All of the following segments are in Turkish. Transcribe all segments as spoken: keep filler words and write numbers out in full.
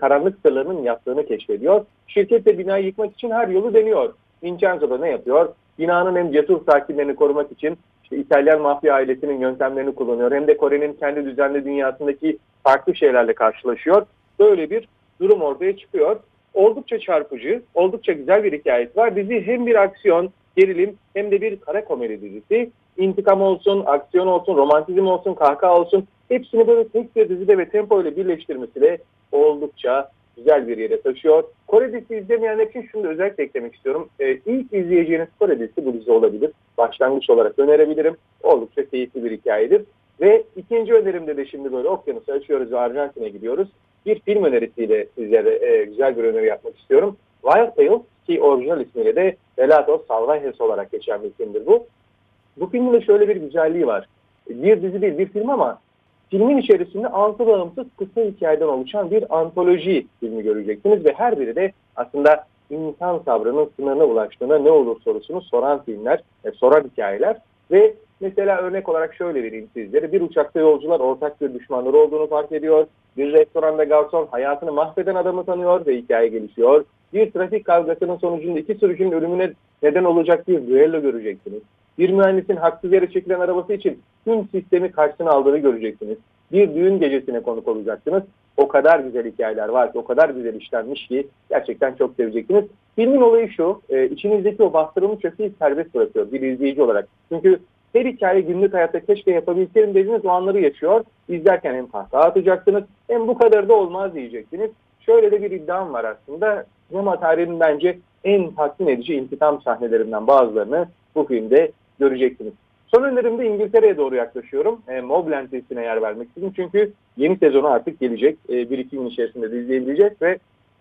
karanlık sırlarının yattığını keşfediyor. Şirket de binayı yıkmak için her yolu deniyor. Vincenzo da ne yapıyor? Binanın hem cesur sakinlerini korumak için işte İtalyan mafya ailesinin yöntemlerini kullanıyor. Hem de Kore'nin kendi düzenli dünyasındaki farklı şeylerle karşılaşıyor. Böyle bir durum ortaya çıkıyor. Oldukça çarpıcı, oldukça güzel bir hikayesi var. Dizi hem bir aksiyon, gerilim hem de bir kara komedi dizisi. İntikam olsun, aksiyon olsun, romantizm olsun, kahkaha olsun. Hepsini böyle tek bir dizide ve tempo ile birleştirmesi de oldukça güzel bir yere taşıyor. Kore dizisi izlemeyenler için şunu da özellikle eklemek istiyorum. Ee, ilk izleyeceğiniz Kore dizisi bu dizi olabilir. Başlangıç olarak önerebilirim. Oldukça keyifli bir hikayedir. Ve ikinci önerimde de şimdi böyle okyanusu açıyoruz ve Arjantin'e gidiyoruz. Bir film önerisiyle sizlere e, güzel bir öneri yapmak istiyorum. Wild Tales ki orijinal ismiyle de Relatos Salvajes olarak geçen bir filmdir bu. Bu filmin de şöyle bir güzelliği var. Bir dizi değil, bir film ama filmin içerisinde altı bağımsız kısa hikayeden oluşan bir antoloji filmi göreceksiniz ve her biri de aslında insan sabrının sınırına ulaştığında ne olur sorusunu soran filmler, e, soran hikayeler ve mesela örnek olarak şöyle vereyim sizlere. Bir uçakta yolcular ortak bir düşmanları olduğunu fark ediyor. Bir restoranda garson hayatını mahveden adamı tanıyor ve hikaye gelişiyor. Bir trafik kavgasının sonucunda iki sürücünün ölümüne neden olacak bir düello göreceksiniz. Bir mühendisin haksız yere çekilen arabası için tüm sistemi karşısına aldığını göreceksiniz. Bir düğün gecesine konuk olacaksınız. O kadar güzel hikayeler var ki, o kadar güzel işlenmiş ki gerçekten çok seveceksiniz. Filmin olayı şu, e, içinizdeki o bastırılmış öfkeyi serbest bırakıyor bir izleyici olarak. Çünkü her hikaye günlük hayatta keşke yapabilseydim dediğiniz o anları yaşıyor. İzlerken hem kahkaha atacaksınız hem bu kadar da olmaz diyeceksiniz. Şöyle de bir iddiam var aslında. Sinema tarihinin bence en tatmin edici intikam sahnelerinden bazılarını bu filmde göreceksiniz. Son önerimde İngiltere'ye doğru yaklaşıyorum. E, Mobland dizisine yer vermek istedim. Çünkü yeni sezonu artık gelecek. E, bir iki gün içerisinde de izleyebileceğiz ve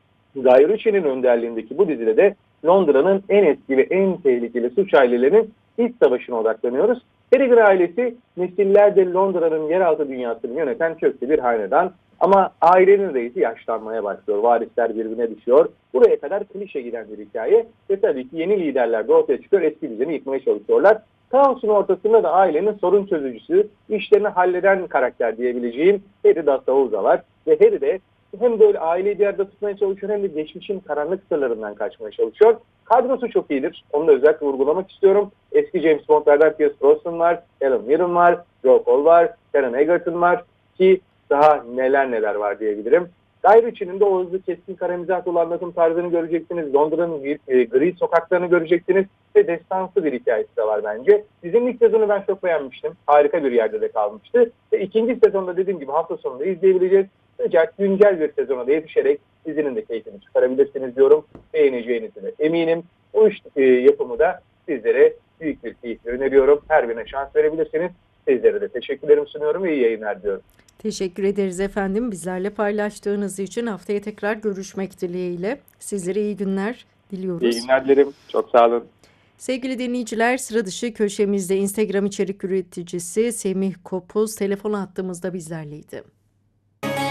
Guy Ritchie'nin önderliğindeki bu dizide de Londra'nın en eski ve en tehlikeli suç ailelerinin iç savaşına odaklanıyoruz. Peregrine ailesi nesillerdir Londra'nın yeraltı dünyasını yöneten köklü bir hanedan. Ama ailenin reisi yaşlanmaya başlıyor. Varisler birbirine düşüyor. Buraya kadar klişe giden bir hikaye. Ve tabii ki yeni liderler de ortaya çıkıyor. Eski düzeni yıkmaya çalışıyorlar. Kaosun ortasında da ailenin sorun çözücüsü, işlerini halleden karakter diyebileceğim Harry da Souza var. Ve Harry de hem böyle aileyi bir yerde tutmaya çalışıyor hem de geçmişin karanlık sırlarından kaçmaya çalışıyor. Kadrosu çok iyidir. Onu da özellikle vurgulamak istiyorum. Eski James Bond'lardan Pierce Brosnan var, Helen Mirren var, Joe Cole var, Taron Egerton var ki daha neler neler var diyebilirim. Guy Ritchie'nin de o hızlı keskin karamizah anlatım tarzını göreceksiniz. Londra'nın e, gri sokaklarını göreceksiniz ve destansı bir hikayesi de var bence. Dizinin ilk sezonu ben çok beğenmiştim. Harika bir yerde de kalmıştı. Ve ikinci sezonda dediğim gibi hafta sonunda izleyebileceğiz. Sıcak, güncel bir sezona da yetişerek dizinin de keyfini çıkarabilirsiniz diyorum. Beğeneceğinizi de eminim. O iş e, yapımı da sizlere büyük bir keyifle öneriyorum. Her birine şans verebilirsiniz. Sizlere de teşekkürlerimi sunuyorum ve iyi yayınlar diyorum. Teşekkür ederiz efendim. Bizlerle paylaştığınız için haftaya tekrar görüşmek dileğiyle. Sizlere iyi günler diliyoruz. İyi günler dilerim. Çok sağ olun. Sevgili dinleyiciler, sıra dışı köşemizde Instagram içerik üreticisi Semih Kopuz telefon hattımızda bizlerleydi.